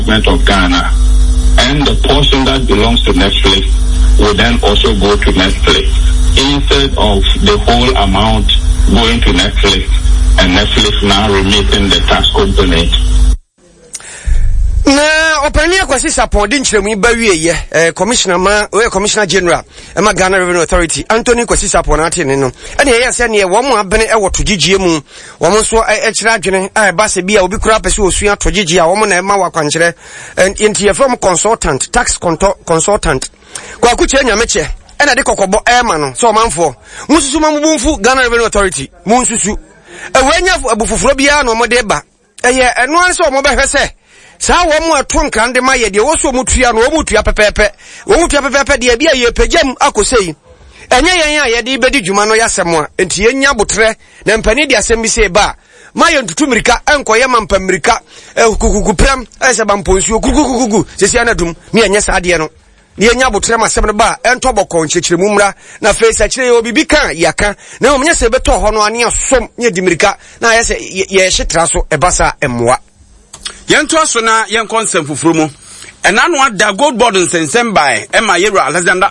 of Ghana, and the portion that belongs to Netflix will then also go to Netflix instead of the whole amount going to Netflix and Netflix now remitting the tax component. Na openia kwasi sapon din chiremu bawie ye commissioner general ema Ghana Revenue Authority Anthony kwasi sapon ate ne no ene ye se ne wo mo abene e woto giggie mu wo mo so e kira adwene a ba se bia obi kura pese osua to giggie a wo mo na ema wakwankyere enti from consultant tax consultant kwa kuche nyameche ena de kokobo ema no so manfo mususu mamubunfu Ghana Revenue Authority munsusu ewenya abufufuro bia no mo de ba eye eno an se mo be hwese sa wo mu ato nkrande ma ye de wo so mutua no wo mutua pepepe de bia ye pagam akosei enye yen a ye de bedi dwuma no yasem a enti yenya botre na mpani de asem bi se ba ma ye ntutu mirika enkoye mampa mirika kukukuprem ese bamponsuo kukukuku sesi anadum me enye sa de no ne yenya botre ma asem no ba ento bokon chechiremu mra na face akire ye obibi kan yaka na omnya se beto ho no ane asom nye dimirika na ye se ye hyetra so ebasa emwa Yento aso na yen konsem fufuru mu. Enano ada gold board nsensem by Emma Yero Alexander